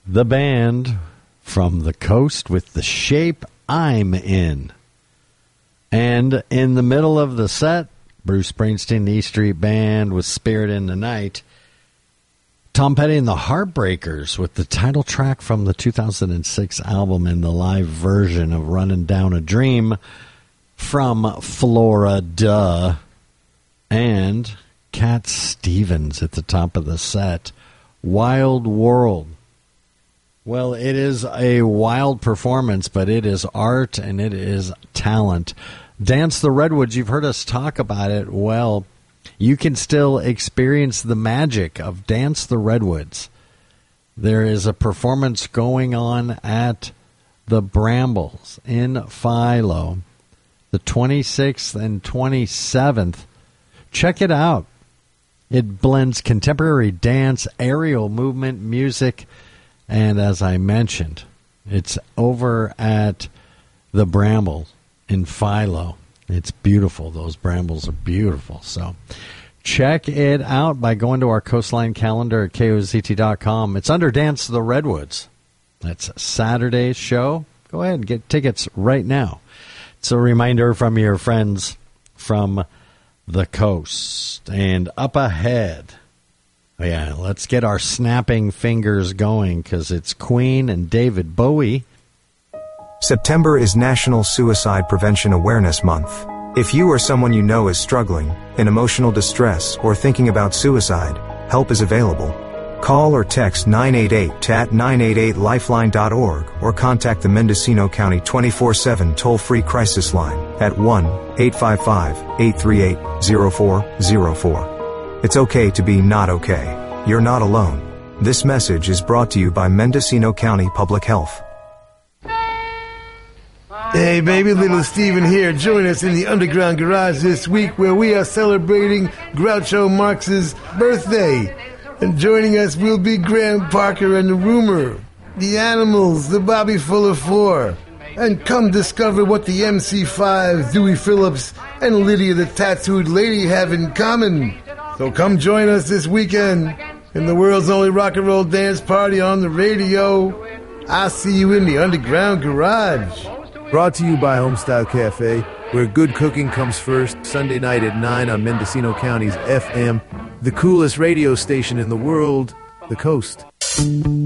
The band from the coast with the shape I'm in. And in the middle of the set, Bruce Springsteen, the E Street Band with Spirit in the Night. Tom Petty and the Heartbreakers with the title track from the 2006 album and the live version of Running Down a Dream from Florida. And Cat Stevens at the top of the set. Wild World. Well, it is a wild performance, but it is art and it is talent. Dance the Redwoods, you've heard us talk about it. Well, you can still experience the magic of Dance the Redwoods. There is a performance going on at the Brambles in Philo, the 26th and 27th. Check it out. It blends contemporary dance, aerial movement, music, and as I mentioned, it's over at the Bramble in Philo. It's beautiful. Those brambles are beautiful. So check it out by going to our Coastline calendar at KOZT.com. It's under Dance the Redwoods. That's Saturday's show. Go ahead and get tickets right now. It's a reminder from your friends from the coast. And up ahead, yeah, let's get our snapping fingers going because it's Queen and David Bowie. September is National Suicide Prevention Awareness Month. If you or someone you know is struggling, in emotional distress, or thinking about suicide, help is available. Call or text 988-988-lifeline.org or contact the Mendocino County 24/7 toll-free crisis line at 1-855-838-0404. It's okay to be not okay. You're not alone. This message is brought to you by Mendocino County Public Health. Hey baby, Little Steven here. Join us in the Underground Garage this week where we are celebrating Groucho Marx's birthday. And joining us will be Graham Parker and the Rumor, the Animals, the Bobby Fuller Four. And come discover what the MC5, Dewey Phillips, and Lydia the Tattooed Lady have in common. So come join us this weekend in the world's only rock and roll dance party on the radio. I'll see you in the Underground Garage. Brought to you by Homestyle Cafe, where good cooking comes first, Sunday night at 9 on Mendocino County's FM, the coolest radio station in the world, The Coast.